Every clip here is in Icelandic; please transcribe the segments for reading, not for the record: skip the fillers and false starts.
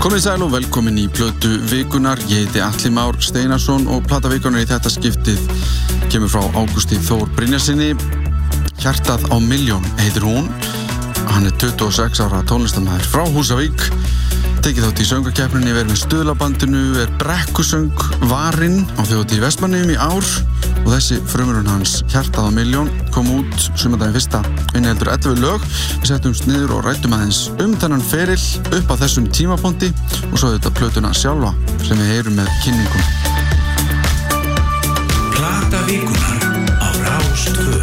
Komið sæl og velkomin í Plötu vikunar. Ég heiti Atli Már Steinarsson og Plata vikunar í þetta skiptið kemur frá Ágústi Þór Brynjarsyni. Hjartað á milljón heitir hún. Hann 26 ára tónlistarmaður frá Húsavík. Tekið þátt í söngvakeppninni, verið með Stuðlabandinu, brekkusöng varinn á Þjóðhátíð í Vestmannaeyjum í ár og þessi frumurinn hans Hjartað á milljón kom út sumardaginn 1. Inniheldur 11 lög. Við settumst niður og ræddum aðeins þennan feril upp á þessum tímapunkti og svo þetta plötuna sjálfa sem við heyrum með kynningum. Plata vikunar á Rás 2.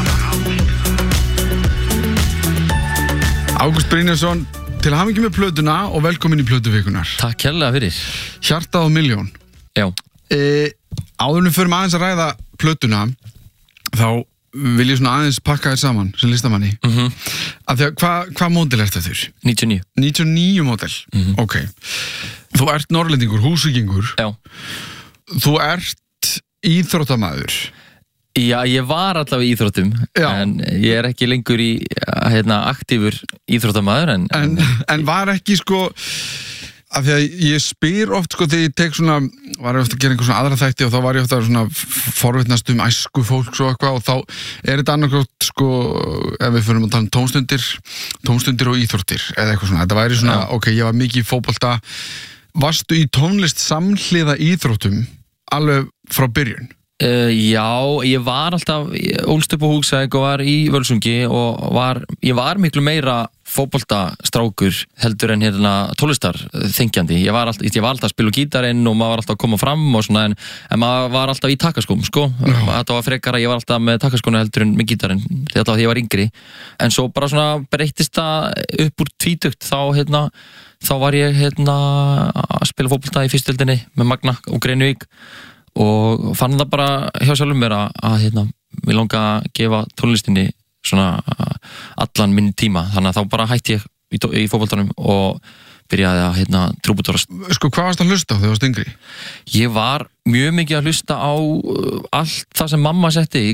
Ágúst Brynjarsson, til hamingju með plötuna og velkomin í Plötu vikunar. Takk kærlega fyrir. Hjartað á milljón. Já. Áður við förum aðeins að ræða plötuna, þá vil ég svona aðeins pakka þér saman sem listamanni. Af því að hvað módel ert þetta þurr? 99. 99 módel? Ok. Þú ert norrlendingur, húsvíkingur. Já. Þú ert íþróttamaður. Já, ég var allavega í íþróttum, en ég ekki lengur í aktífur íþróttamaður. En var ekki sko, af því að ég spyr oft sko þegar ég tek svona, var ég ofta að gera einhver svona aðra þætti og þá var ég ofta svona forvitnast æsku fólks og eitthvað og þá þetta annarkvæmt sko, ef við förum að tala tómstundir og íþróttir eða eitthvað svona, þetta væri svona, ok, ég var mikið í fótbolta. Varstu í tónlist samhliða íþróttum alveg frá byrjun? Já, ég var alltaf ólst upp á Húsavík og var í Völsungi og ég var miklu meira fótboltastrákur heldur en tónlistar þengjandi. Ég var alltaf að spila gítarinn og maður var alltaf að koma fram og svona en maður var alltaf í takkaskóm, sko. Þetta var frekara, ég var alltaf með takkaskónu heldur en með gítarinn, því ég var yngri. En svo bara svona breyttist það upp úr tvítugt, þá var ég að spila fótbolta í fyrstdeildinni með Magna og Grenivík og fann það bara hjá sjálfum mér að mér langa að gefa tónlistinni svona allan minn tíma, þannig að þá bara hætti ég í fótboltanum og byrjaði að trúbútorast. Sko, hvað varst að hlusta á þegar þú varst yngri? Ég var mjög mikið að hlusta á allt það sem mamma setti í